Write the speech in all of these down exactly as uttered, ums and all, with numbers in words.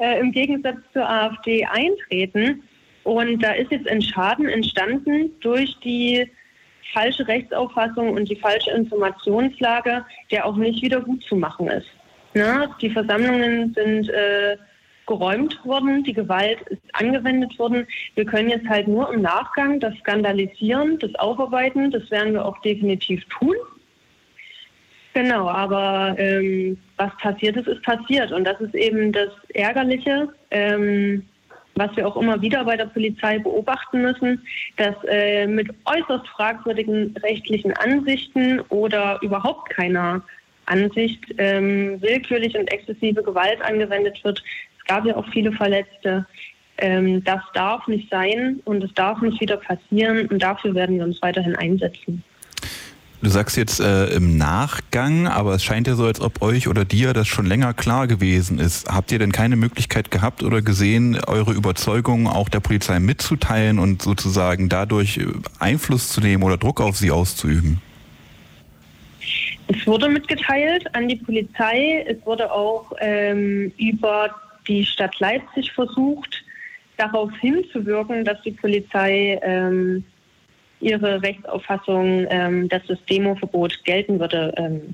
äh, im Gegensatz zur AfD eintreten. Und da ist jetzt ein Schaden entstanden durch die falsche Rechtsauffassung und die falsche Informationslage, der auch nicht wieder gut zu machen ist. Ja, die Versammlungen sind äh, geräumt worden, die Gewalt ist angewendet worden. Wir können jetzt halt nur im Nachgang das skandalisieren, das aufarbeiten, das werden wir auch definitiv tun. Genau, aber ähm, was passiert ist, ist passiert. Und das ist eben das Ärgerliche, ähm, was wir auch immer wieder bei der Polizei beobachten müssen, dass äh, mit äußerst fragwürdigen rechtlichen Ansichten oder überhaupt keiner Ansicht ähm, willkürlich und exzessive Gewalt angewendet wird. Es gab ja auch viele Verletzte. Ähm, das darf nicht sein und es darf nicht wieder passieren und dafür werden wir uns weiterhin einsetzen. Du sagst jetzt äh, im Nachgang, aber es scheint ja so, als ob euch oder dir das schon länger klar gewesen ist. Habt ihr denn keine Möglichkeit gehabt oder gesehen, eure Überzeugungen auch der Polizei mitzuteilen und sozusagen dadurch Einfluss zu nehmen oder Druck auf sie auszuüben? Es wurde mitgeteilt an die Polizei. Es wurde auch ähm, über die Stadt Leipzig versucht, darauf hinzuwirken, dass die Polizei ähm, ihre Rechtsauffassung, ähm, dass das Demoverbot gelten würde, ähm,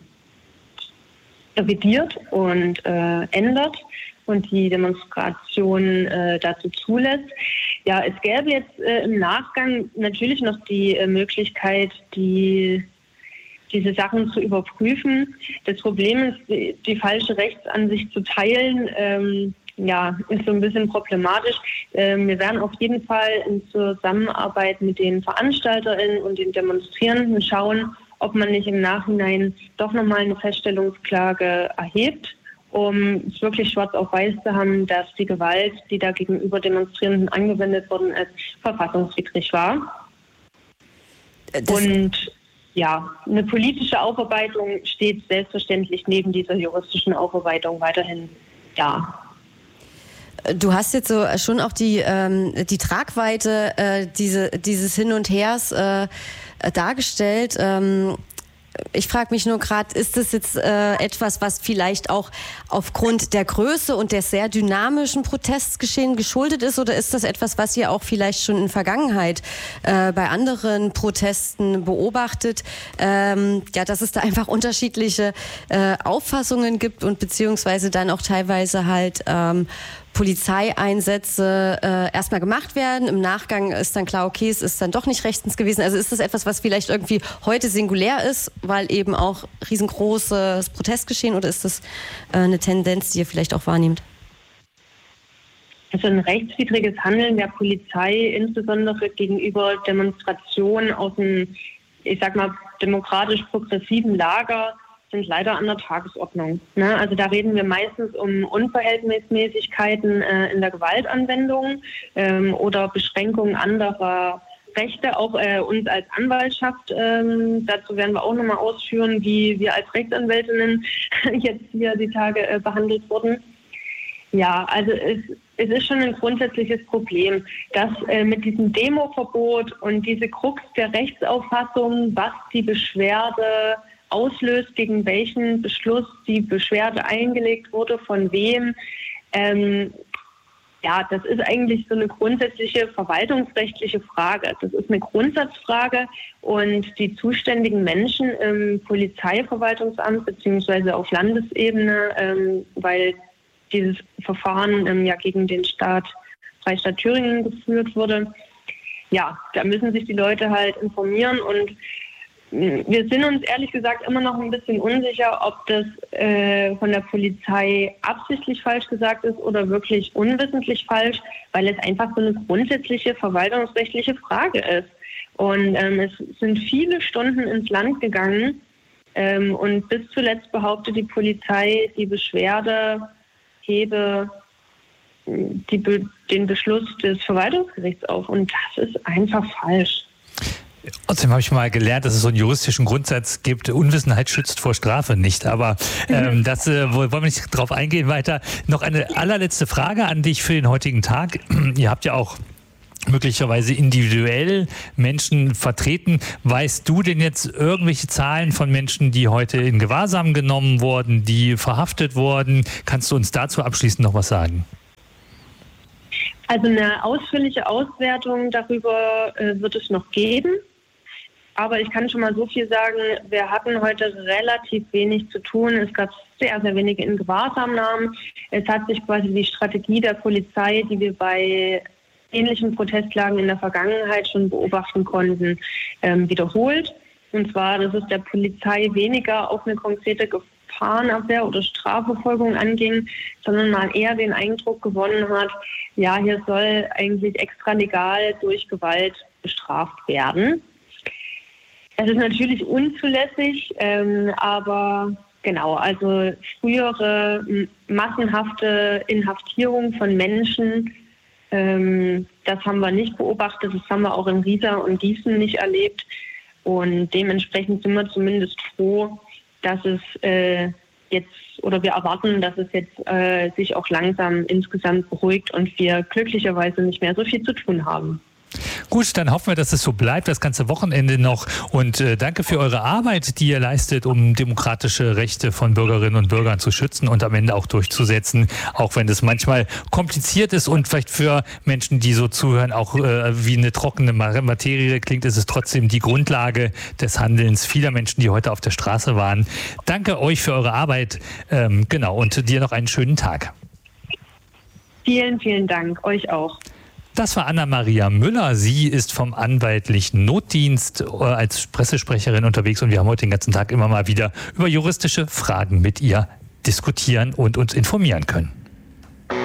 revidiert und äh, ändert und die Demonstration äh, dazu zulässt. Ja, es gäbe jetzt äh, im Nachgang natürlich noch die äh, Möglichkeit, die diese Sachen zu überprüfen. Das Problem ist, die, die falsche Rechtsansicht zu teilen, ähm, ja, ist so ein bisschen problematisch. Ähm, wir werden auf jeden Fall in Zusammenarbeit mit den VeranstalterInnen und den Demonstrierenden schauen, ob man nicht im Nachhinein doch nochmal eine Feststellungsklage erhebt, um es wirklich schwarz auf weiß zu haben, dass die Gewalt, die da gegenüber Demonstrierenden angewendet worden ist, verfassungswidrig war. Das und ja, eine politische Aufarbeitung steht selbstverständlich neben dieser juristischen Aufarbeitung weiterhin da. Du hast jetzt so schon auch die, ähm, die Tragweite äh, diese, dieses Hin und Hers äh, dargestellt. Ähm, ich frage mich nur gerade, ist das jetzt äh, etwas, was vielleicht auch aufgrund der Größe und des sehr dynamischen Protestgeschehen geschuldet ist, oder ist das etwas, was ihr auch vielleicht schon in Vergangenheit äh, bei anderen Protesten beobachtet, ähm, ja, dass es da einfach unterschiedliche äh, Auffassungen gibt und beziehungsweise dann auch teilweise halt ähm, Polizeieinsätze äh, erstmal gemacht werden. Im Nachgang ist dann klar, okay, es ist dann doch nicht rechtens gewesen. Also ist das etwas, was vielleicht irgendwie heute singulär ist, weil eben auch riesengroßes Protestgeschehen, oder ist das äh, eine Tendenz, die ihr vielleicht auch wahrnehmt? Also ein rechtswidriges Handeln der Polizei, insbesondere gegenüber Demonstrationen aus dem, ich sag mal, demokratisch-progressiven Lager, sind leider an der Tagesordnung. Ne? Also da reden wir meistens um Unverhältnismäßigkeiten äh, in der Gewaltanwendung ähm, oder Beschränkungen anderer Rechte, auch äh, uns als Anwaltschaft. Ähm, dazu werden wir auch nochmal ausführen, wie wir als Rechtsanwältinnen jetzt hier die Tage äh, behandelt wurden. Ja, also es, es ist schon ein grundsätzliches Problem, dass äh, mit diesem Demoverbot und diese Krux der Rechtsauffassung, was die Beschwerde auslöst, gegen welchen Beschluss die Beschwerde eingelegt wurde, von wem. Ähm, ja, das ist eigentlich so eine grundsätzliche verwaltungsrechtliche Frage. Das ist eine Grundsatzfrage und die zuständigen Menschen im Polizeiverwaltungsamt beziehungsweise auf Landesebene, ähm, weil dieses Verfahren ähm, ja gegen den Staat Freistaat Thüringen geführt wurde, ja, da müssen sich die Leute halt informieren und wir sind uns ehrlich gesagt immer noch ein bisschen unsicher, ob das äh, von der Polizei absichtlich falsch gesagt ist oder wirklich unwissentlich falsch, weil es einfach so eine grundsätzliche verwaltungsrechtliche Frage ist. Und ähm, es sind viele Stunden ins Land gegangen ähm, und bis zuletzt behauptet die Polizei, die Beschwerde hebe die Be- den Beschluss des Verwaltungsgerichts auf. Und das ist einfach falsch. Trotzdem habe ich mal gelernt, dass es so einen juristischen Grundsatz gibt, Unwissenheit schützt vor Strafe nicht. Aber ähm, das äh, wollen wir nicht drauf eingehen weiter. Noch eine allerletzte Frage an dich für den heutigen Tag. Ihr habt ja auch möglicherweise individuell Menschen vertreten. Weißt du denn jetzt irgendwelche Zahlen von Menschen, die heute in Gewahrsam genommen wurden, die verhaftet wurden? Kannst du uns dazu abschließend noch was sagen? Also eine ausführliche Auswertung darüber äh, wird es noch geben. Aber ich kann schon mal so viel sagen, wir hatten heute relativ wenig zu tun. Es gab sehr, sehr wenige in Gewahrsamnahmen. Es hat sich quasi die Strategie der Polizei, die wir bei ähnlichen Protestlagen in der Vergangenheit schon beobachten konnten, ähm, wiederholt. Und zwar, dass es der Polizei weniger auf eine konkrete Gefahrenabwehr oder Strafverfolgung anging, sondern man eher den Eindruck gewonnen hat, ja, hier soll eigentlich extralegal durch Gewalt bestraft werden. Es ist natürlich unzulässig, ähm, aber genau, also frühere m- massenhafte Inhaftierung von Menschen, ähm, das haben wir nicht beobachtet, das haben wir auch in Riesa und Gießen nicht erlebt und dementsprechend sind wir zumindest froh, dass es äh, jetzt, oder wir erwarten, dass es jetzt äh, sich auch langsam insgesamt beruhigt und wir glücklicherweise nicht mehr so viel zu tun haben. Gut, dann hoffen wir, dass es so bleibt, das ganze Wochenende noch. Und äh, danke für eure Arbeit, die ihr leistet, um demokratische Rechte von Bürgerinnen und Bürgern zu schützen und am Ende auch durchzusetzen. Auch wenn es manchmal kompliziert ist und vielleicht für Menschen, die so zuhören, auch äh, wie eine trockene Materie klingt, ist es trotzdem die Grundlage des Handelns vieler Menschen, die heute auf der Straße waren. Danke euch für eure Arbeit. Ähm, genau, und dir noch einen schönen Tag. Vielen, vielen Dank. Euch auch. Das war Anna-Maria Müller. Sie ist vom anwaltlichen Notdienst als Pressesprecherin unterwegs und wir haben heute den ganzen Tag immer mal wieder über juristische Fragen mit ihr diskutieren und uns informieren können.